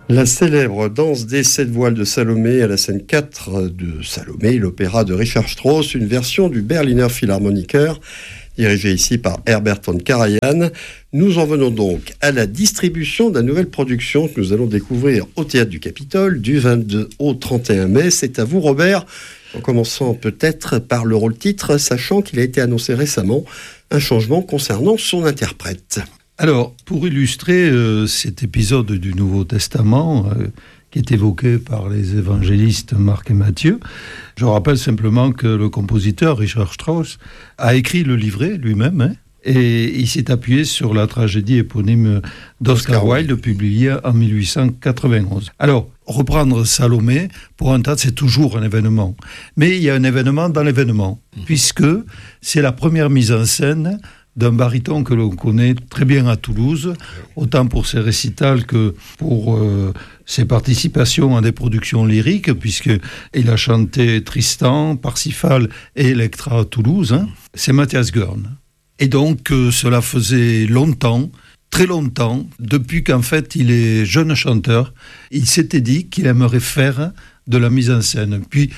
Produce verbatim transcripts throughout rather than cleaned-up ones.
La célèbre danse des sept voiles de Salomé à la scène quatre de Salomé, l'opéra de Richard Strauss, une version du Berliner Philharmoniker, dirigé ici par Herbert von Karajan. Nous en venons donc à la distribution de la nouvelle production que nous allons découvrir au Théâtre du Capitole du vingt-deux au trente et un mai. C'est à vous, Robert, en commençant peut-être par le rôle-titre, sachant qu'il a été annoncé récemment un changement concernant son interprète. Alors, pour illustrer euh, cet épisode du Nouveau Testament, euh, qui est évoqué par les évangélistes Marc et Matthieu, je rappelle simplement que le compositeur Richard Strauss a écrit le livret lui-même, hein, et il s'est appuyé sur la tragédie éponyme d'Oscar Wilde, publiée en dix-huit cent quatre-vingt-onze. Alors, reprendre Salomé, pour un tas, c'est toujours un événement. Mais il y a un événement dans l'événement, mmh. puisque c'est la première mise en scène d'un baryton que l'on connaît très bien à Toulouse, autant pour ses récitals que pour euh, ses participations à des productions lyriques, puisqu'il a chanté Tristan, Parsifal et Electra à Toulouse. Hein. C'est Matthias Görn. Et donc, euh, cela faisait longtemps, très longtemps, depuis qu'en fait il est jeune chanteur, il s'était dit qu'il aimerait faire de la mise en scène. Puis,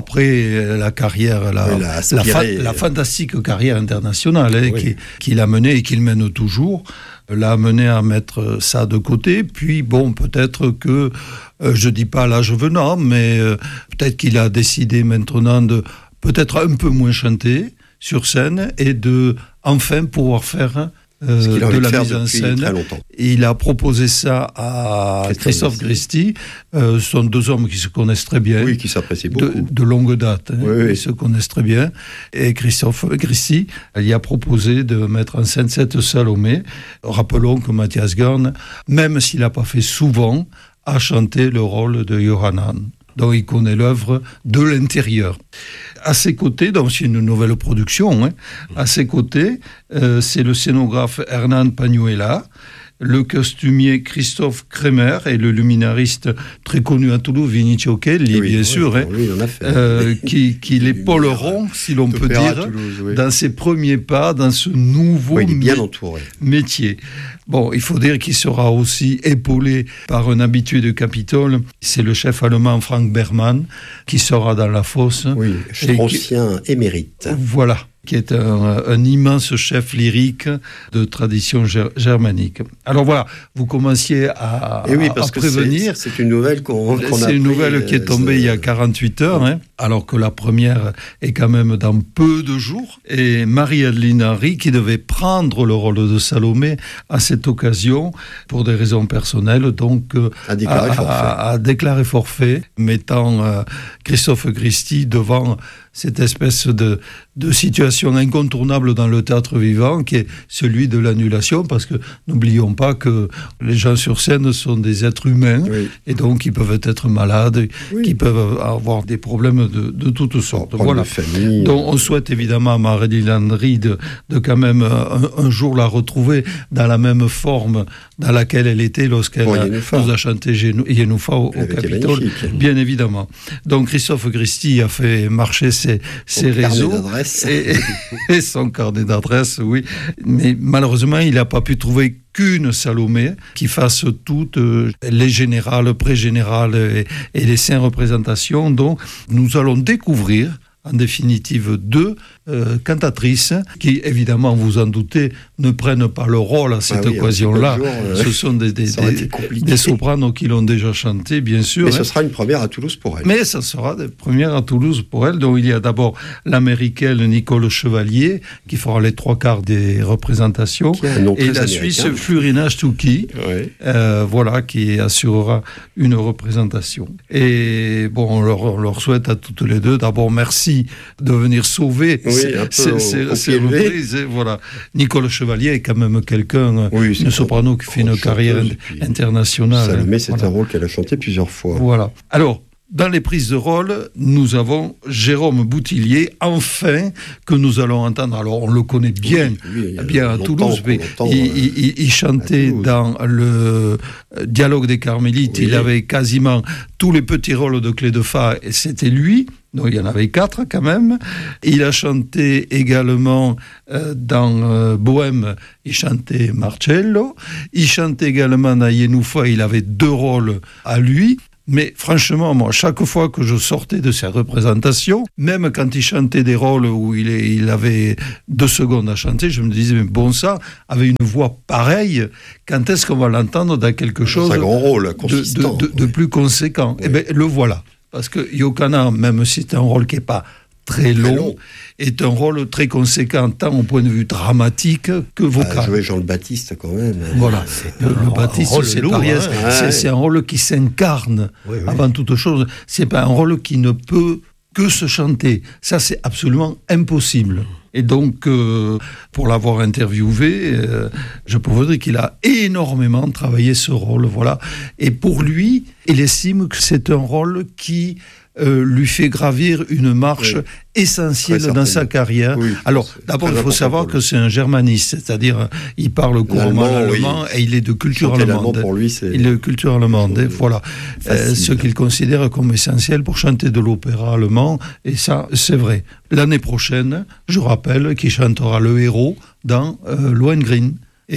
après la carrière, la, oui, la, la, fa- la fantastique carrière internationale hein, oui. qui, qu'il a menée et qu'il mène toujours, l'a amené à mettre ça de côté. Puis bon, peut-être que, euh, je dis pas l'âge venant, mais euh, peut-être qu'il a décidé maintenant de peut-être un peu moins chanter sur scène et de enfin pouvoir faire Euh, de la mise en scène. Il a proposé ça à Christophe, Christophe Gristi. Euh, ce sont deux hommes qui se connaissent très bien. Oui, qui s'apprécient beaucoup. De, de longue date. Hein, oui, oui. Ils se connaissent très bien. Et Christophe Gristi, il a proposé de mettre en scène cette Salomé. Rappelons que Matthias Görn, même s'il n'a pas fait souvent, a chanté le rôle de Yohanan. Donc il connaît l'œuvre de l'intérieur. À ses côtés, donc c'est une nouvelle production, hein, à ses côtés, euh, c'est le scénographe Hernán Pañuela, le costumier Christophe Kremer et le luminariste très connu à Toulouse, Vinicio Kelly, oui, bien oui, sûr, oui, hein, oui, on a fait. Euh, qui, qui l'épauleront, si l'on peut dire, Toulouse, oui. dans ses premiers pas, dans ce nouveau oui, il est bien entouré. métier. Bon, il faut dire qu'il sera aussi épaulé par un habitué de Capitole, c'est le chef allemand Frank Berman, qui sera dans la fosse. Oui, Straussien qui... émérite. Voilà. Qui est un, un immense chef lyrique de tradition ger- germanique. Alors voilà, vous commenciez à, Et oui, parce à prévenir. Que c'est, c'est une nouvelle qu'on, qu'on c'est a une pris, nouvelle qui est tombée euh, il y a quarante-huit heures, hein, alors que la première est quand même dans peu de jours. Et Marie-Adeline Henry, qui devait prendre le rôle de Salomé à cette occasion, pour des raisons personnelles, donc a déclaré, a, forfait. A, a déclaré forfait, mettant euh, Christophe Gristi devant cette espèce de, de situation incontournable dans le théâtre vivant, qui est celui de l'annulation, parce que n'oublions pas que les gens sur scène sont des êtres humains, oui. et donc ils peuvent être malades, oui. qui peuvent avoir des problèmes de, de toutes sortes. Voilà. Famille, donc on souhaite évidemment à Marie-Adeline Henry de, de quand même un, un jour la retrouver dans la même forme dans laquelle elle était lorsqu'elle bon, a, nous a chanté Yenoufa au, au Capitole, bien évidemment. Donc Christophe Gristi a fait marcher ses, ses réseaux et, et son carnet d'adresses, oui. Mais malheureusement, il n'a pas pu trouver qu'une Salomé qui fasse toutes euh, les générales, pré-générales et, et les cinq représentations. Donc, nous allons découvrir en définitive deux euh, cantatrices qui, évidemment, vous en doutez, ne prennent pas le rôle à cette ah oui, occasion-là. Jour, euh, ce sont des, des, des, des sopranos qui l'ont déjà chanté, bien sûr. Mais hein. ce sera une première à Toulouse pour elle. Mais ce sera une première à Toulouse pour elle. Donc il y a d'abord l'américaine Nicole Chevalier qui fera les trois quarts des représentations. Et la Suisse Flurina Stucki, oui. euh, voilà, qui assurera une représentation. Et bon, on leur, on leur souhaite à toutes les deux, d'abord merci de venir sauver oui, ces, ces, ces reprises. Et voilà. Nicole Chevalier est quand même quelqu'un, oui, une soprano qui fait une carrière internationale. Salomé, c'est voilà. un rôle qu'elle a chanté plusieurs fois. Voilà. Alors, dans les prises de rôle, nous avons Jérôme Boutillier, enfin, que nous allons entendre. Alors, on le connaît bien, oui, oui, bien à Toulouse. Mais il, il, il chantait Toulouse. Dans le Dialogue des Carmélites. Oui. Il avait quasiment tous les petits rôles de Clé de Fa, et c'était lui. Donc, il y en avait quatre quand même. Il a chanté également euh, dans euh, Bohème, il chantait Marcello. Il chantait également dans Yenoufa, il avait deux rôles à lui. Mais franchement, moi, chaque fois que je sortais de ces représentations, même quand il chantait des rôles où il, est, il avait deux secondes à chanter, je me disais, mais bon ça, avec une voix pareille, quand est-ce qu'on va l'entendre dans quelque chose un grand rôle, de, de, de, de plus conséquent? Oui. Eh bien, le voilà. Parce que Yokana, même si c'est un rôle qui n'est pas très long, très long, est un rôle très conséquent, tant au point de vue dramatique que vocal. Ah, jouer Jean le Baptiste, quand même. Voilà, c'est le, le Baptiste, c'est, lourd, hein. c'est, c'est un rôle qui s'incarne, oui, oui. avant toute chose. C'est pas un rôle qui ne peut que se chanter. Ça, c'est absolument impossible. Et donc, euh, pour l'avoir interviewé, euh, je peux vous dire qu'il a énormément travaillé ce rôle, voilà. Et pour lui, il estime que c'est un rôle qui euh, lui fait gravir une marche oui. essentielle dans sa carrière. Oui, Alors, d'abord, il faut savoir que c'est un germaniste, c'est-à-dire il parle couramment l'allemand oui. et il est de culture Chanter allemande. Pour lui, c'est... Il est de culture allemande, et voilà. Euh, ce qu'il considère comme essentiel pour chanter de l'opéra allemand, et ça, c'est vrai. L'année prochaine, je rappelle qu'il chantera le héros dans euh, Lohengrin.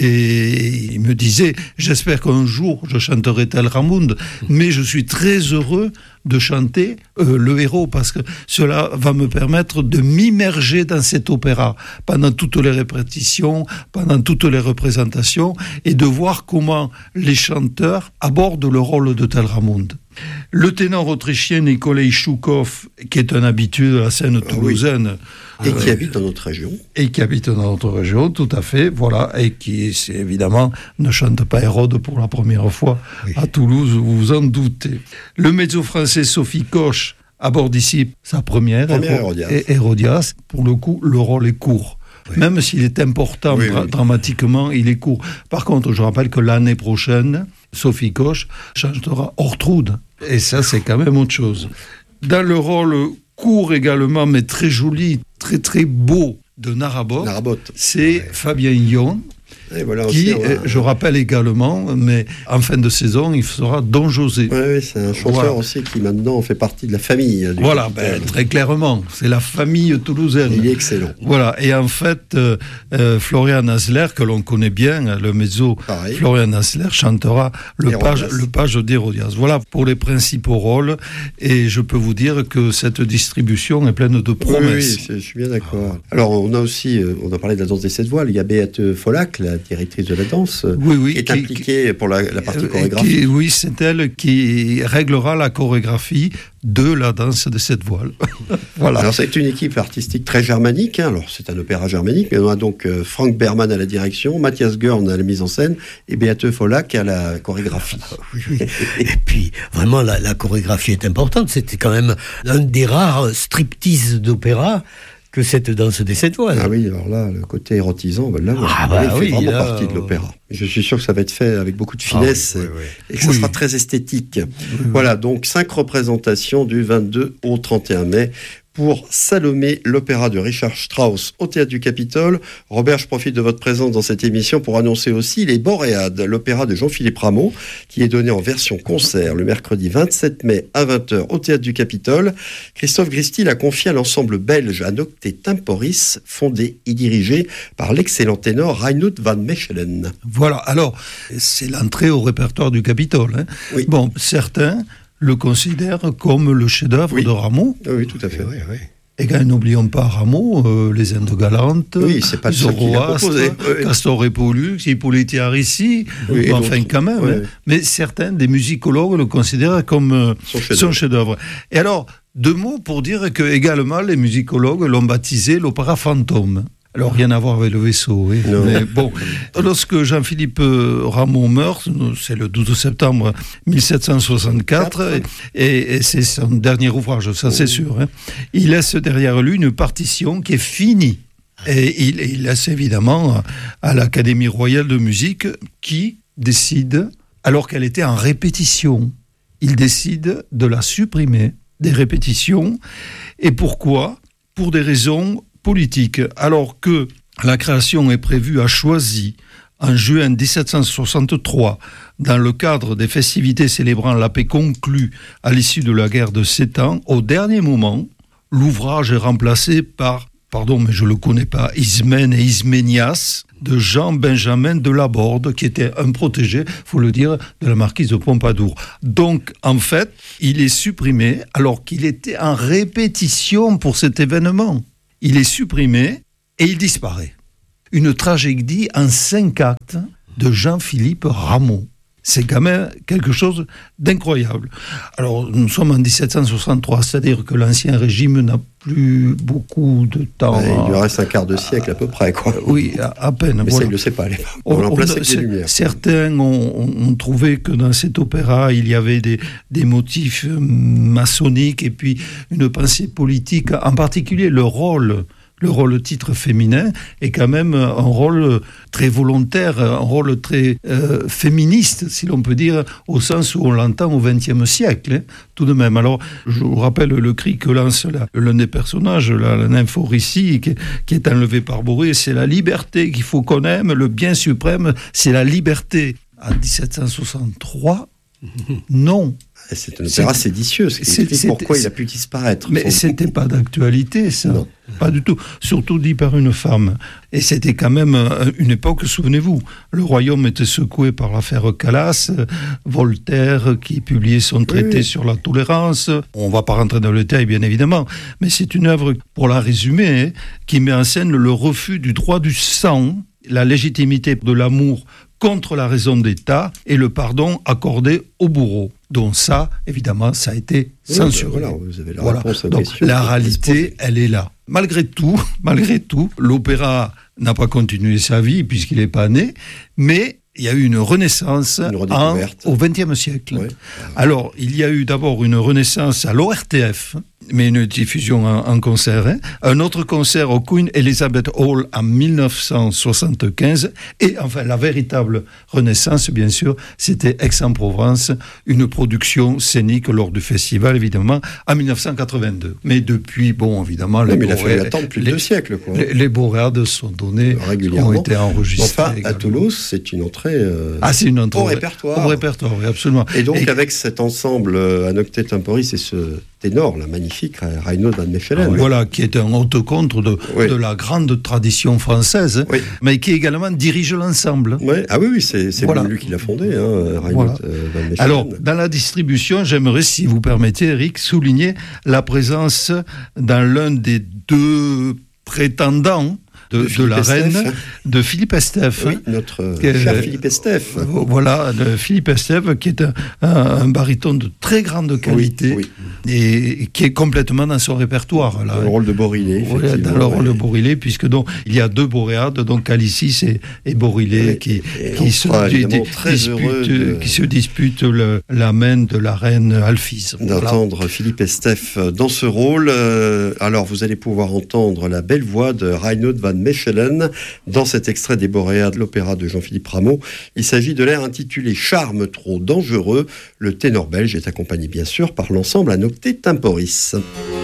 Et il me disait, j'espère qu'un jour je chanterai tel Ramund, mais je suis très heureux de chanter euh, le héros, parce que cela va me permettre de m'immerger dans cet opéra pendant toutes les répétitions, pendant toutes les représentations, et de voir comment les chanteurs abordent le rôle de tel Ramund. Le ténor autrichien Nikolai Choukov, qui est un habitué de la scène toulousaine, ah oui. et euh, qui habite dans notre région. Et qui habite dans notre région, tout à fait, voilà, et qui, c'est, évidemment, ne chante pas Hérode pour la première fois oui. à Toulouse, vous vous en doutez. Le mezzo français Sophie Koch aborde ici sa première, première Hérodias. Et Hérodias, pour le coup, le rôle est court. Oui. Même s'il est important oui, dra- oui. dramatiquement, il est court. Par contre, je rappelle que l'année prochaine, Sophie Koch chantera Ortrud. Et ça, c'est quand même autre chose. Dans le rôle court également, mais très joli, très très beau de Narabot, Narabot. c'est ouais. Fabien Yon. Et voilà qui, aussi, je rappelle également, mais en fin de saison, il sera Don José. Oui, oui, c'est un chanteur voilà. aussi qui maintenant fait partie de la famille. Du voilà, ben, très clairement, c'est la famille toulousaine. Il est excellent. Voilà, et en fait, euh, euh, Florian Asler, que l'on connaît bien, le mezzo, Pareil. Florian Asler chantera le page, le page d'Hérodias. Voilà pour les principaux rôles, et je peux vous dire que cette distribution est pleine de promesses. Oui, oui je suis bien d'accord. Alors, on a aussi, on a parlé de la danse des sept voiles, il y a Beate Follack, la directrice de la danse, oui, oui, qui est qui, impliquée qui, pour la, la partie chorégraphique. Qui, oui, c'est elle qui réglera la chorégraphie de la danse de sept voiles. Voilà. Alors, c'est une équipe artistique très germanique. Hein. Alors, c'est un opéra germanique, mais on a donc euh, Frank Berman à la direction, Mathias Görn à la mise en scène et Beate Follack à la chorégraphie. Oui, oui. Et puis, vraiment, la, la chorégraphie est importante. C'était quand même un des rares striptease d'opéra que cette danse des sept voiles. Ah oui, alors là, le côté érotisant, on va l'avoir. Ah bah il fait oui, vraiment là, partie de l'opéra. Je suis sûr que ça va être fait avec beaucoup de finesse ah oui, oui, oui. et que ça oui. sera très esthétique. Oui, voilà, donc cinq représentations du vingt-deux au trente et un mai pour Salomé, l'opéra de Richard Strauss au Théâtre du Capitole. Robert, je profite de votre présence dans cette émission pour annoncer aussi les Boréades, l'opéra de Jean-Philippe Rameau, qui est donné en version concert le mercredi vingt-sept mai à vingt heures au Théâtre du Capitole. Christophe Gristil a confié à l'ensemble belge Anocte Temporis, fondé et dirigé par l'excellent ténor Reinout van Mechelen. Voilà, alors, c'est l'entrée au répertoire du Capitole. Hein. Oui. Bon, certains le considère comme le chef-d'œuvre oui. de Rameau. Oui, tout à fait. Oui, oui. Et quand n'oublions pas Rameau, euh, les Indes galantes, oui, c'est pas Zoroastre, oui. Castor et Pollux, Hippolyte et Aricie, oui, enfin quand même. Oui. Hein. Mais certains des musicologues le considèrent comme euh, son, chef-d'œuvre. son chef-d'œuvre. Et alors, deux mots pour dire que également les musicologues l'ont baptisé l'opéra fantôme. Alors, rien à voir avec le vaisseau, oui. Non. Mais bon, lorsque Jean-Philippe Rameau meurt, c'est le douze septembre mille sept cent soixante-quatre, et, et c'est son dernier ouvrage, ça c'est sûr. Hein. Il laisse derrière lui une partition qui est finie. Et il, il laisse évidemment à l'Académie royale de musique qui décide, alors qu'elle était en répétition, il décide de la supprimer des répétitions. Et pourquoi ? Pour des raisons politiques. Alors que la création est prévue à Choisy en juin dix-sept cent soixante-trois, dans le cadre des festivités célébrant la paix conclue à l'issue de la guerre de Sept Ans, au dernier moment, l'ouvrage est remplacé par, pardon mais je ne le connais pas, Ismène et Isménias, de Jean-Benjamin de Laborde, qui était un protégé, il faut le dire, de la marquise de Pompadour. Donc, en fait, il est supprimé alors qu'il était en répétition pour cet événement. Il est supprimé et il disparaît. Une tragédie en cinq actes de Jean-Philippe Rameau. C'est quand même quelque chose d'incroyable. Alors, nous sommes en dix-sept cent soixante-trois, c'est-à-dire que l'Ancien Régime n'a plus beaucoup de temps. Ouais, il lui reste un quart de siècle à peu près, quoi. Oui, à, à peine. Mais voilà. ça, il ne le sait pas. On, on remplace avec des lumières. Certains ont, ont trouvé que dans cet opéra, il y avait des, des motifs maçonniques et puis une pensée politique, en particulier le rôle Le rôle titre féminin est quand même un rôle très volontaire, un rôle très euh, féministe, si l'on peut dire, au sens où on l'entend au vingtième siècle, hein, tout de même. Alors, je vous rappelle le cri que lance la, l'un des personnages, la, la nymphe Eurycie, qui, qui est enlevée par Borée, c'est la liberté qu'il faut qu'on aime, le bien suprême, c'est la liberté. En dix-sept cent soixante-trois, non. C'est un opéra c'est, séditieux, ce qui c'est, explique pourquoi il a pu disparaître. Mais c'était pas d'actualité, ça. Non. Pas du tout. Surtout dit par une femme. Et c'était quand même une époque, souvenez-vous, le royaume était secoué par l'affaire Calas, Voltaire qui publiait son traité oui, oui. sur la tolérance. On ne va pas rentrer dans le détail, bien évidemment, mais c'est une œuvre, pour la résumer, hein, qui met en scène le refus du droit du sang, la légitimité de l'amour contre la raison d'État et le pardon accordé au bourreau. Donc ça, évidemment, ça a été oui, censuré. Ben voilà, vous avez la voilà. réponse à la Donc question. la réalité, elle est là. Malgré tout, malgré tout, l'opéra n'a pas continué sa vie puisqu'il n'est pas né, mais il y a eu une renaissance une en, au vingtième siècle. Oui. Alors, il y a eu d'abord une renaissance à l'O R T F, mais une diffusion en, en concert. Hein. Un autre concert au Queen Elizabeth Hall en dix-neuf cent soixante-quinze. Et enfin, la véritable renaissance, bien sûr, c'était Aix-en-Provence, une production scénique lors du festival, évidemment, en dix-neuf cent quatre-vingt-deux. Mais depuis, bon, évidemment... Oui, les mais il a boréades, fallu attendre plus de deux siècles. Quoi. Les, les boréades sont données, régulièrement. Ont été enregistrées. Enfin, également. à Toulouse, c'est une entrée, euh, ah, c'est une entrée au répertoire. Au répertoire, oui, absolument. Et donc, et... avec cet ensemble, euh, un octet temporis et ce ténor, la magnifique, Reinhold van Mechelen. Ah, voilà, qui est un haute contre de, oui. de la grande tradition française, oui. mais qui également dirige l'ensemble. Oui. Ah oui, oui, c'est, c'est voilà. lui qui l'a fondé, hein, Reinhold voilà. euh, van Mechelen. Alors, dans la distribution, j'aimerais, si vous permettez, Eric, souligner la présence dans l'un des deux prétendants de, de, de la Estève. reine, de Philippe Estève. Oui, notre euh, que, cher Philippe Estève. Voilà, de Philippe Estève, qui est un, un, un baryton de très grande qualité oui, oui. et qui est complètement dans son répertoire. Là. Dans le rôle de Borilé, ouais, dans le rôle ouais. de Borilé, puisque donc, il y a deux boréades, donc Calicis et, et Borilé, oui, qui, et qui, se di, di, très disputent, de... qui se disputent le, la main de la reine Alphys. D'entendre voilà. Philippe Estève dans ce rôle. Euh, alors, vous allez pouvoir entendre la belle voix de Reinhold van Mechelen dans cet extrait des Boréades de l'opéra de Jean-Philippe Rameau. Il s'agit de l'air intitulé « Charme trop dangereux ». Le ténor belge est accompagné bien sûr par l'ensemble Un octet temporis.